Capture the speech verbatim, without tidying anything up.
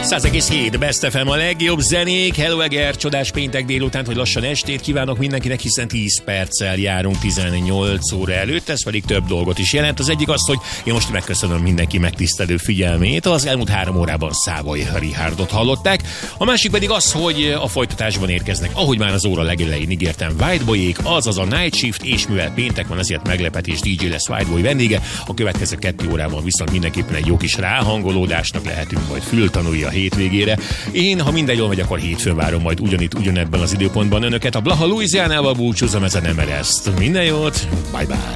száz egész hét Best ef em, a legjobb zenék. Hello Eger, csodás péntek délután, hogy lassan estét kívánok mindenkinek, hiszen tíz perccel járunk tizennyolc óra előtt, ez pedig több dolgot is jelent. Az egyik az, hogy én most megköszönöm mindenki megtisztelő figyelmét. Az elmúlt három órában Szávai Richardot hallották. A másik pedig az, hogy a folytatásban érkeznek, ahogy már az óra legelején ígértem, Whiteboyék, azaz a Night Shift, és mivel péntek van, ezért meglepetés dé dzsé lesz Whiteboy vendége. A következő kettő órában viszont mindenképpen egy jó kis ráhangolódásnak lehetünk majd fültanulni a hétvégére. Én, ha minden jól megy, akkor hétfőn várom majd ugyanitt, ugyanebben az időpontban önöket. A Blaha Louisianával búcsúzom, ezen nem ereszt. Minden jót, bye bye.